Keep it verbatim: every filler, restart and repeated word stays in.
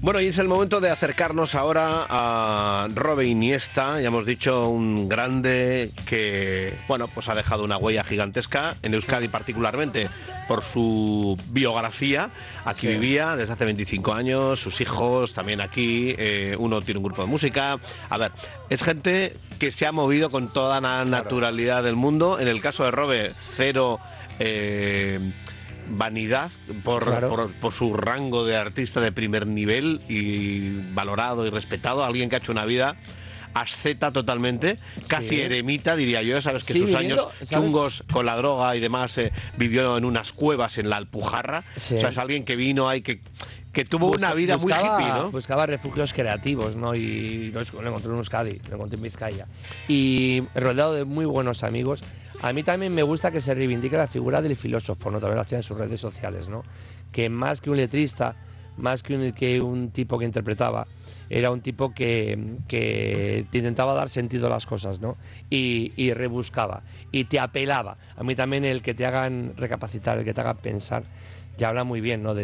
Bueno, y es el momento de acercarnos ahora a Robe Iniesta. Ya hemos dicho, un grande que, bueno, pues ha dejado una huella gigantesca en Euskadi, particularmente por su biografía. Aquí sí. Vivía desde hace veinticinco años, sus hijos también aquí, eh, uno tiene un grupo de música. A ver, es gente que se ha movido con toda la naturalidad del mundo. En el caso de Robe, cero eh, vanidad por, claro. por, por su rango de artista de primer nivel y valorado y respetado. Alguien que ha hecho una vida asceta totalmente, casi sí. eremita, diría yo. Sabes que sí, sus viviendo, años ¿sabes? chungos con la droga y demás, eh, vivió en unas cuevas en la Alpujarra. Sí. O sea, es alguien que vino ahí, que, que tuvo Busca, una vida buscaba, muy hippie, ¿no? Buscaba refugios creativos, ¿no? Y lo, lo encontré en Euskadi, lo encontré en Vizcaya. Y rodeado de muy buenos amigos. A mí también me gusta que se reivindique la figura del filósofo, ¿no? También lo hacía en sus redes sociales, ¿no? Que más que un letrista, más que un, que un tipo que interpretaba, era un tipo que, que te intentaba dar sentido a las cosas, ¿no? Y, y rebuscaba, y te apelaba. A mí también el que te hagan recapacitar, el que te hagan pensar, ya habla muy bien, ¿no? De